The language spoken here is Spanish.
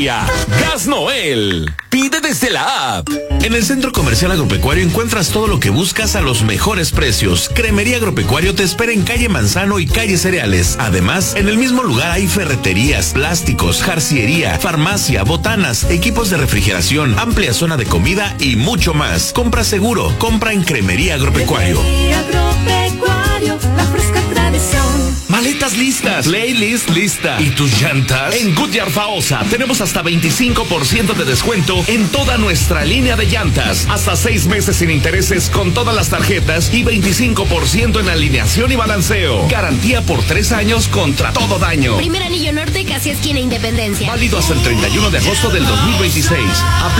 día. Gas Noel. Pide desde la app. En el Centro Comercial Agropecuario encuentras todo lo que buscas a los mejores precios. Cremería Agropecuario te espera en calle Manzano y calle Cereales. Además, en el mismo lugar hay ferreterías, plásticos, jarciería, farmacia, botanas, equipos de refrigeración, amplia zona de comida y mucho más. Compra seguro, compra en Cremería Agropecuario. Cremería Agropecuario, la fresca tradición. Maletas listas, playlist lista. ¿Y tus llantas? En Goodyear Faosa tenemos hasta 25% de descuento en toda nuestra línea de llantas. Hasta 6 meses sin intereses con todas las tarjetas y 25% en alineación y balanceo. Garantía por 3 años contra todo daño. Primer anillo norte, casi esquina Independencia. Válido hasta el 31 de agosto del 2026.